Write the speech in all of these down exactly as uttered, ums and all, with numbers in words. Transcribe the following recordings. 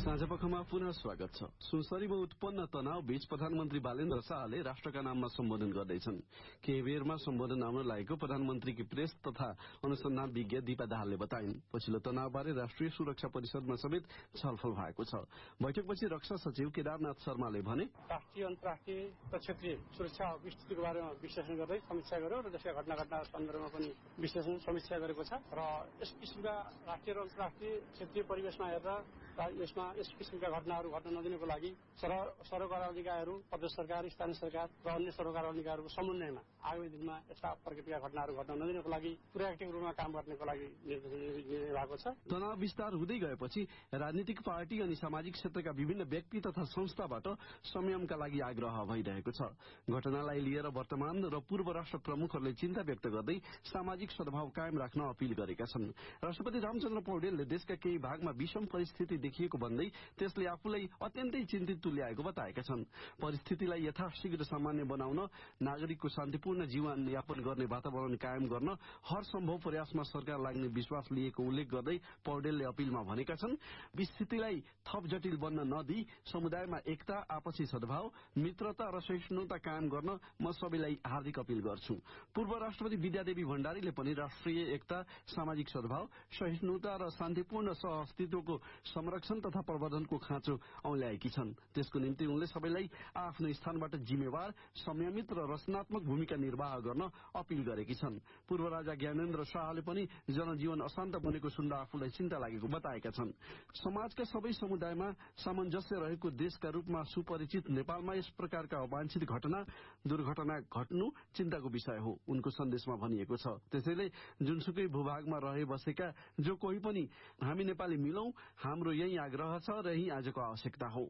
साँझपखमा पुनः स्वागत छ। सुनसरीमा उत्पन्न तनाव बीच प्रधानमन्त्री बालेन्द्र शाहले राष्ट्रका नाममा सम्बोधन गर्दैछन्। केही बेरमा सम्बोधन आउन लागेको प्रधानमन्त्रीकी प्रेस तथा अनुसन्धान विज्ञ दीपा दाहालले बताइन्। पछिल्लो तनावबारे राष्ट्रिय सुरक्षा परिषदमा समेत छलफल भएको छ। बैठकपछि रक्षा सचिव केदारनाथ शर्माले भने, राष्ट्रिय अन्तर्राष्ट्रिय र क्षेत्रीय सुरक्षा स्थितिको बारेमा विश्लेषण गर्दै समीक्षा गर्यो र जसका घटना घटना सन्दर्भमा पनि विश्लेषण समीक्षा गरेको छ र यस किसिमका राष्ट्रिय र अन्तर्राष्ट्रिय क्षेत्रीय परिवेशमा हेर्दा यसमा यस किसिमका घटनाहरू घट्न नदिनको लागि सरकार निकायहरू, प्रदेश सरकार, स्थानीय सरकार र अन्य सरकार निकायहरूको समन्वयमा आगामी दिनमा यस्ता प्रकृतिका घटनाहरू घट्न नदिनको लागि प्रोएक्टिभ रूपमा काम गर्नको लागि निर्देशन दिएको छ। तनाव विस्तार हुँदै गएपछि राजनीतिक पार्टी अनि सामाजिक क्षेत्रका विभिन्न व्यक्ति तथा संस्थाबाट संयमका लागि आग्रह भइरहेको छ। घटनालाई लिएर वर्तमान र पूर्व राष्ट्र प्रमुखहरूले चिन्ता व्यक्त गर्दै सामाजिक सद्भाव कायम राख्न अपील गरेका छन्। राष्ट्रपति रामचन्द्र पौडेलले देशका केही भागमा विषम परिस्थिति देखिएको भन्दै त्यसले आफूलाई अत्यन्तै चिन्तित तुल्याएको बताएका छन्। परिस्थितिलाई यथाशीघ्र सामान्य बनाउन नागरिकको शान्तिपूर्ण जीवन यापन गर्ने वातावरण कायम गर्न हर सम्भव प्रयासमा सरकार लाग्ने विश्वास लिएको उल्लेख गर्दै पौडेलले अपीलमा भनेका छन्, स्थितिलाई थप जटिल बन्न नदिई समुदायमा एकता, आपसी सद्भाव, मित्रता र सहिष्णुता कायम गर्न म सबैलाई हार्दिक अपील गर्छु। पूर्व राष्ट्रपति विद्यादेवी भण्डारीले पनि राष्ट्रिय एकता, सामाजिक सद्भाव, सहिष्णुता र शान्तिपूर्ण सहअस्तित्वको संरक्षण तथा प्रवर्धनको खाँचो औल्याएकी छन्। त्यसको निम्ति उनले सबैलाई आफ्नो स्थानबाट जिम्मेवार, संयमित र रचनात्मक भूमिका निर्वाह गर्न अपील गरेकी छन्। पूर्व राजा ज्ञानेन्द्र शाहले पनि जनजीवन अशान्त बनेको सुन्दा आफूलाई चिन्ता लागेको बताएका छन्। समाजका सबै समुदायमा सामञ्जस्य रहेको देशका रूपमा सुपरिचित नेपालमा यस प्रकारका अवांछित घटना, दुर्घटना घट्नु चिन्ताको विषय हो, उनको सन्देशमा भनिएको छ। त्यसैले जुनसुकै भूभागमा रहे बसेका जो कोही पनि हामी नेपाली मिलौं, हाम्रो यही आग्रह छ र यही आजको आवश्यकता हो।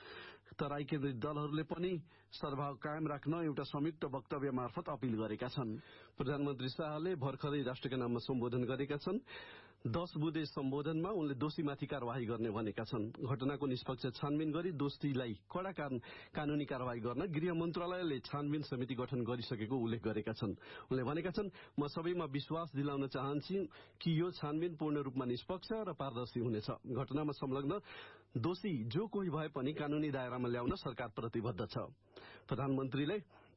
तराई केन्द्रित दलहरूले पनि सद्भाव कायम राख्न एउटा संयुक्त वक्तव्य मार्फत अपील गरेका छन्। प्रधानमन्त्री शाहले भर्खरै राष्ट्रका नाममा सम्बोधन गरेका छन्। दश बुँदे सम्बोधनमा उनले दोषीमाथि कार्यवाही गर्ने भनेका छन्। घटनाको निष्पक्ष छानबिन गरी दोषीलाई कड़ा कानूनी कार्यवाही गर्न गृह मन्त्रालयले छानबिन समिति गठन गरिसकेको उल्लेख गरेका छन्। उनले भनेका छन्, म सबैमा विश्वास दिलाउन चाहन्छु कि यो छानबिन पूर्ण रूपमा निष्पक्ष र पारदर्शी हुनेछ। घटनामा संलग्न दोषी जो कोही भए पनि कानूनी दायरामा ल्याउन सरकार प्रतिबद्ध छ। प्रधानमन्त्रीले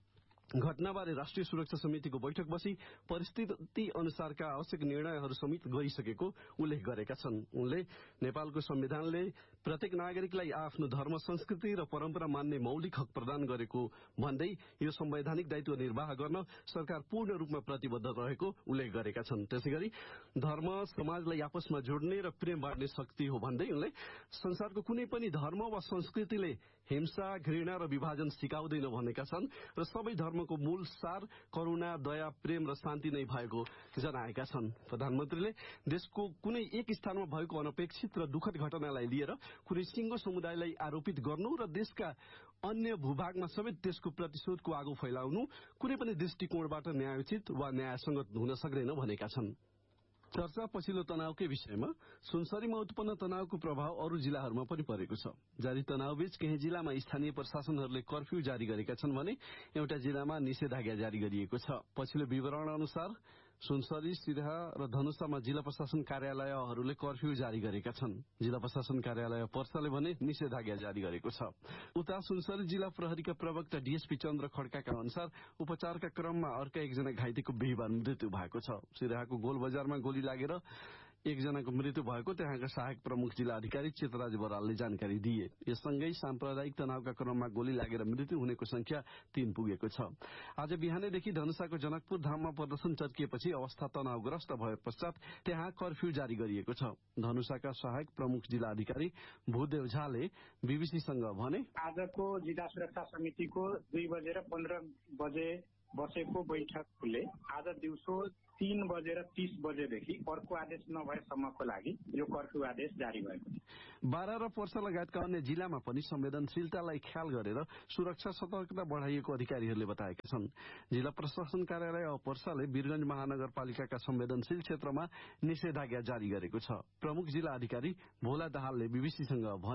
घटनाबारे राष्ट्रिय सुरक्षा समितिको बैठक बसी परिस्थिति अनुसारका आवश्यक निर्णयहरू समेत गरिसकेको उल्लेख गरेका छन्। उनले नेपालको संविधानले प्रत्येक नागरिकलाई आफ्नो धर्म, संस्कृति र परम्परा मान्ने मौलिक हक प्रदान गरेको भन्दै यो संवैधानिक दायित्व निर्वाह गर्न सरकार पूर्ण रूपमा प्रतिबद्ध रहेको उल्लेख गरेका छन्। त्यसैगरी धर्म समाजलाई आपसमा जोड्ने र प्रेम बाँड्ने शक्ति हो भन्दै उनले संसारको कुनै पनि धर्म वा संस्कृतिले हिंसा, घृणा र विभाजन सिकाउँदैन भनेका छन् र सबै धर्म को मूल सार करुणा, दया, प्रेम र शान्ति नै भएको जनाएका छन्। प्रधानमन्त्रीले देशको कुनै एक स्थानमा भएको अनपेक्षित र दुःखद घटनालाई लिएर कुनै सिंगो समुदायलाई आरोपित गर्नु र देशका अन्य भूभागमा समेत त्यसको प्रतिशोधको आगो फैलाउनु कुनै पनि दृष्टिकोणबाट न्यायोचित वा न्यायसंगत हुन सक्दैन भनेका छन्। चर्चा पछिल्लो तनावकै विषयमा। सुनसरीमा उत्पन्न तनावको प्रभाव अरू जिल्लाहरूमा पनि परेको छ। जारी तनावबीच केही जिल्लामा स्थानीय प्रशासनहरूले कर्फ्यू जारी गरेका छन् भने एउटा जिल्लामा निषेधाज्ञा जारी गरिएको छ। पछिल्लो विवरण अनुसार सुनसरी, सिराहा र धनुषामा जिल्ला प्रशासन कार्यालयहरूले कर्फ्यू जारी गरेका छन्। जिल्ला प्रशासन कार्यालय पर्साले भने निषेधाज्ञा जारी गरेको छ। उता सुनसरी जिल्ला प्रहरीका प्रवक्ता डीएसपी चन्द्र खड्काका अनुसार उपचारका क्रममा अर्का एकजना घाइतेको बिहिबार मृत्यु भएको छ। सिराहाको गोल बजारमा गोली लागेर एकजनाको मृत्यु भएको त्यहाँका सहायक प्रमुख जिल्ला अधिकारी चितराज बरालले जानकारी दिए। यससँगै साम्प्रदायिक तनावका क्रममा गोली लागेर मृत्यु हुनेको संख्या तीन पुगेको छ। आज बिहानैदेखि धनुषाको जनकपुर धाममा प्रदर्शन चर्किएपछि अवस्था तनावग्रस्त भए पश्चात त्यहाँ कर्फ्यू जारी गरिएको छ। धनुषाका सहायक प्रमुख जिल्ला अधिकारी भूदेव झाले बीबीसीसँग भने, आजको जिल्ला सुरक्षा समितिको दुई बजेर पन्ध्र बजे बसेको बैठकले आज दिउँसो तीन बजेर तीस बजेदेखि अर्को आदेश नभएसम्मको लागि यो कर्फ्यू आदेश जारी भएको छ। बारा र पर्सा लगायतका अन्य जिल्लामा पनि संवेदनशीलतालाई ख्याल गरेर सुरक्षा सतर्कता बढ़ाइएको अधिकारीहरूले बताएका छन्। जिल्ला प्रशासन कार्यालय पर्साले वीरगंज महानगरपालिकाका संवेदनशील क्षेत्रमा निषेधाज्ञा जारी गरेको छ। प्रमुख जिल्ला अधिकारी भोला दाहालले बीबीसीसँग भने,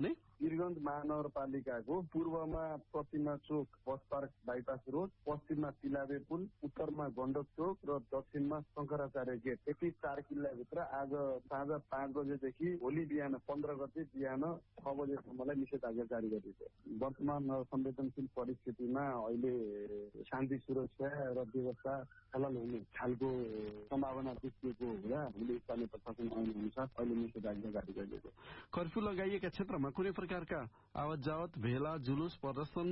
वीरगञ्ज महानगरपालिकाको पूर्वमा प्रतिमा चोक बस पार्क बाइपास रोड, पश्चिममा तिलाबे पुल, उत्तरमा गण्डक चोक र दक्षिणमा शंकराचार्य गेट। यति चार किल्लाभित्र आज साँझ पाँच बजेदेखि भोलि बिहान पन्ध्र गते बिहान छ बजेसम्मलाई निषेधाज्ञा जारी गरिएको। वर्तमान संवेदनशील परिस्थितिमा अहिले शान्ति सुरक्षा र व्यवस्था खलल हुने खालको सम्भावना देखिएको हुँदा हामीले स्थानीय प्रशासन ऐन अनुसार अहिले निषेधाज्ञा जारी गरिएको। कर्फ्यू लगाइएका क्षेत्रमा कुनै प्रकारका आवत जावत, भेला, जुलुस, प्रदर्शन,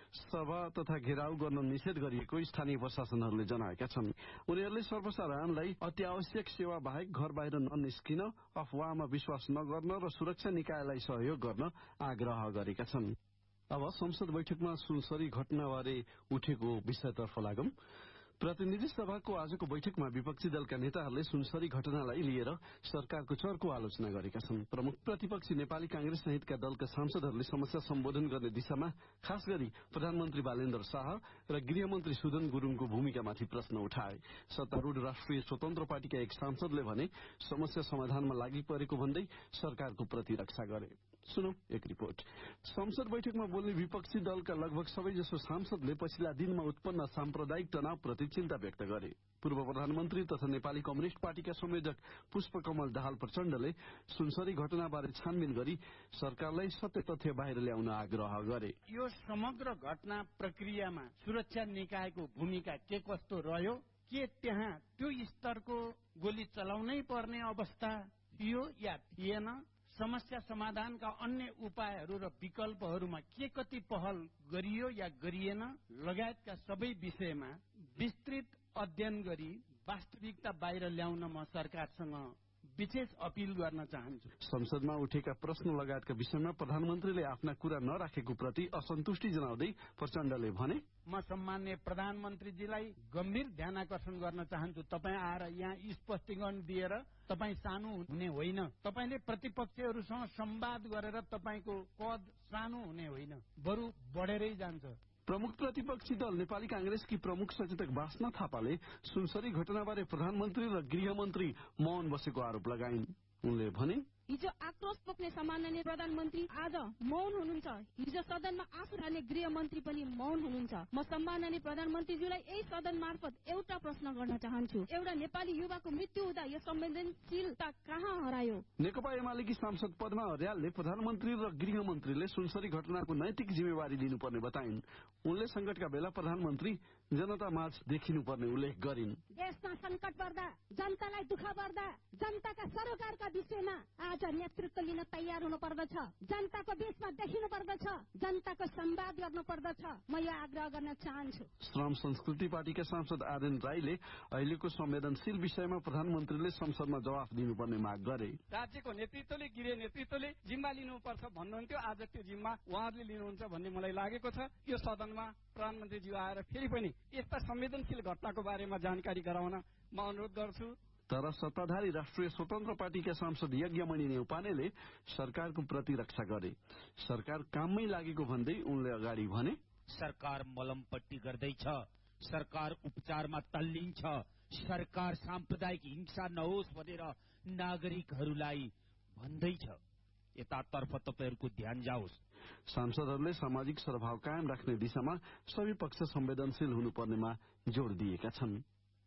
सभा तथा घेराउ गर्न निषेध गरिएको स्थानीय प्रशासनहरूले जनाएका छन्। उनीहरूले सर्वसाधारणलाई अत्यावश्यक सेवा बाहेक घर बाहिर ननिस्किन, अफवाहमा विश्वास नगर्न र सुरक्षा निकायलाई सहयोग गर्न आग्रह गरेका छन्। अब संसद बैठकमा सुनसरी घटनाबारे उठेको विषयतर्फ लागौं। प्रतिनिधि सभाको आजको बैठकमा विपक्षी दलका नेताहरूले सुनसरी घटनालाई लिएर सरकारको चर्को आलोचना गरेका छन्। प्रमुख प्रतिपक्षी नेपाली कांग्रेस सहितका दलका सांसदहरूले समस्या सम्बोधन गर्ने दिशामा खास गरी प्रधानमन्त्री बालेन्द्र शाह र गृहमन्त्री सुदन गुरूङको भूमिकामाथि प्रश्न उठाए। सत्तारूढ़ राष्ट्रिय स्वतन्त्र पार्टीका एक सांसदले भने समस्या समाधानमा लागि परेको भन्दै सरकारको प्रतिरक्षा गरे। सुनौ एक रिपोर्ट। संसद बैठकमा बोल्ने विपक्षी दलका लगभग सबैजसो सांसदले पछिल्ला दिनमा उत्पन्न साम्प्रदायिक तनावप्रति चिन्ता व्यक्त गरे। पूर्व प्रधानमन्त्री तथा नेपाली कम्युनिष्ट पार्टीका संयोजक पुष्पकमल दाहाल प्रचण्डले सुनसरी घटनाबारे छानबिन गरी सरकारलाई सत्य तथ्य बाहिर ल्याउन आग्रह गरे। यो समग्र घटना प्रक्रियामा सुरक्षा निकायको भूमिका के कस्तो रह्यो, के त्यहाँ त्यो स्तरको गोली चलाउनै पर्ने अवस्था थियो या थिएन, समस्या समाधानका अन्य उपायहरू र विकल्पहरूमा के कति पहल गरियो या गरिएन लगायतका सबै विषयमा विस्तृत अध्ययन गरी वास्तविकता बाहिर ल्याउन म सरकारसँग विशेष अपील गर्न चाहन्छु। संसदमा उठेका प्रश्न लगायतका विषयमा प्रधानमन्त्रीले आफ्ना कुरा नराखेको प्रति असन्तुष्टि जनाउँदै प्रचण्डले भने, म सम्माननीय प्रधानमन्त्रीजीलाई गम्भीर ध्यानआकर्षण गर्न चाहन्छु। तपाईँ आएर यहाँ स्पष्टीकरण दिएर तपाईँ सानो हुने होइन, तपाईँले प्रतिपक्षीहरूसँग संवाद गरेर तपाईँको पद सानो हुने होइन, बरु बढेरै जान्छ। प्रमुख प्रतिपक्षी दल नेपाली कांग्रेसकी प्रमुख सचेतक बास्ना थापाले सुनसरी घटनाबारे प्रधानमन्त्री र गृहमन्त्री मौन बसेको आरोप लगाइन्। उनले भने, हिजो आक्रोश पोख्ने सम्माननीय प्रधानमन्त्री आज मौन हुनुहुन्छ। हिजो सदनमा आफू रहने गृहमन्त्री पनि मौन हुनुहुन्छ। म सम्माननीय प्रधानमन्त्रीज्यूलाई यही सदन मार्फत एउटा प्रश्न गर्न चाहन्छु। एउटा नेपाली युवाको मृत्यु हुँदा यो संवेदनशीलता कहाँ हरायो? नेकपा एमालेकी सांसद पद्मा अर्यालले प्रधानमन्त्री र गृहमन्त्रीले सुनसरी घटनाको नैतिक जिम्मेवारी लिनुपर्ने बताइन्। उनले संकटका बेला प्रधानमन्त्री जनतामाझ देखिनुपर्ने उल्लेख गरिन्। देशमा संकट पर्दा, जनतालाई दुःख पर्दा जनताका सरोकारका विषयमा आज नेतृत्व लिन तयार हुनु पर्दछ। जनताको बीचमा देखिनु पर्दछ, जनताको संवाद गर्नु पर्दछ। म यो आग्रह गर्न चाहन्छु। श्रम संस्कृति पार्टीका सांसद आर्यन राईले अहिलेको संवेदनशील विषयमा प्रधानमन्त्रीले संसदमा जवाफ दिनुपर्ने माग गरे। राज्यको नेतृत्वले, गृह नेतृत्वले जिम्मा लिनुपर्छ भन्नुहुन्थ्यो, आज त्यो जिम्मा उहाँहरूले लिनुहुन्छ भन्ने मलाई लागेको छ। यो सदनमा प्रधानमन्त्रीज्यू आएर फेरि पनि यस्ता संवेदनशील घटनाको बारेमा जानकारी गराउन म अनुरोध गर्छु। तर सत्ताधारी राष्ट्रिय स्वतन्त्र पार्टीका सांसद यज्ञमणि नेउपानेले सरकारको प्रतिरक्षा गरे। सरकार काममै लागेको भन्दै उनले अगाडि भने, सरकार मलमपट्टि गर्दैछ, सरकार उपचारमा तल्लीन छ, सरकार साम्प्रदायिक हिंसा नहोस् भनेर नागरिकहरूलाई भन्दैछ। यतातर्फ तपाईहरूको ध्यान जाओस्। सांसदहरूले सामाजिक सद्भाव कायम राख्ने दिशामा सबै पक्ष संवेदनशील हुनुपर्नेमा जोड़ दिएका छन्।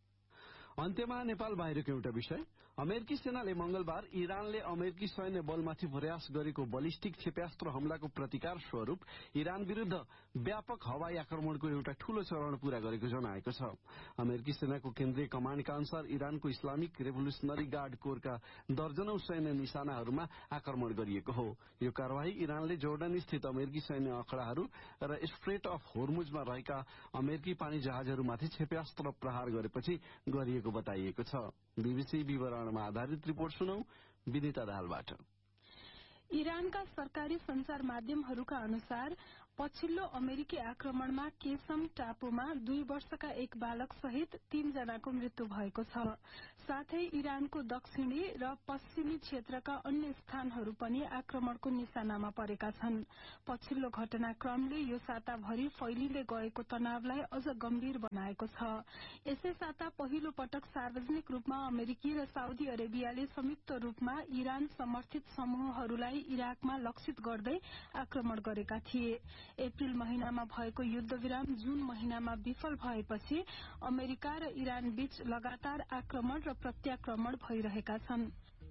अन्त्यमा नेपाल बाहिरको एउटा विषय। अमेरिकी सेनाले मंगलबार इरानले अमेरिकी सैन्य बलमाथि प्रयास गरेको बलिस्टिक क्षेप्यास्त्र हमलाको प्रतिकार स्वरूप इरान विरूद्ध व्यापक हवाई आक्रमणको एउटा ठूलो चरण पूरा गरेको जनाएको छ। अमेरिकी सेनाको केन्द्रीय कमाण्डका अनुसार इरानको इस्लामिक रेभोल्युसनरी गार्ड कोरका दर्जनौं सैन्य निशानाहरूमा आक्रमण गरिएको हो। यो कार्यवाही इरानले जोर्डन स्थित अमेरिकी सैन्य अखड़ाहरू र स्ट्रेट अफ होर्मुजमा रहेका अमेरिकी पानी जहाजहरूमाथि क्षेप्यास्त्र प्रहार गरेपछि गरिएको बताइएको छ। बीबीसी विवरणमा आधारित रिपोर्ट सुनौ विनिता दाहालबाट। इरानका सरकारी संचार माध्यमहरूका अनुसार पछिल्लो अमेरिकी आक्रमणमा केसम टापुमा दुई वर्षका एक बालक सहित तीन जनाको मृत्यु भएको छ। साथै इरानको दक्षिणी र पश्चिमी क्षेत्रका अन्य स्थानहरू पनि आक्रमणको निशानामा परेका छन्। पछिल्लो घटनाक्रमले यो साताभरि फैलिँदै गएको तनावलाई अझ गम्भीर बनाएको छ। यसै साता पहिलो पटक सार्वजनिक रूपमा अमेरिकी र साउदी अरेबियाले संयुक्त रूपमा इरान समर्थित समूहहरूलाई इराकमा लक्षित गर्दै आक्रमण गरेका थिए। अप्रिल महिनामा भएको युद्धविराम जून महिनामा विफल भएपछि अमेरिका र इरान बीच लगातार आक्रमण र प्रत्याक्रमण भइरहेका छन्।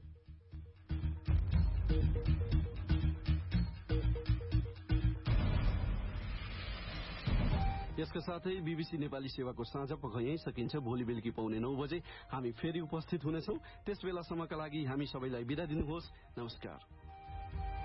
यसका साथै बीबीसी नेपाली सेवाको साँझ पख यही सकिन्छ। भोलि बेलुकी पाउने नौ बजे हामी फेरि उपस्थित हुनेछौं। त्यस बेलासम्मका लागि हामी सबैलाई बिदा दिनुहोस्। नमस्कार।